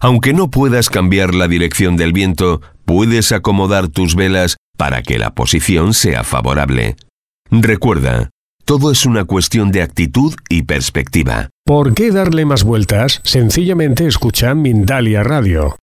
Aunque no puedas cambiar la dirección del viento, puedes acomodar tus velas para que la posición sea favorable. Recuerda, todo es una cuestión de actitud y perspectiva. ¿Por qué darle más vueltas? Sencillamente escucha Mindalia Radio.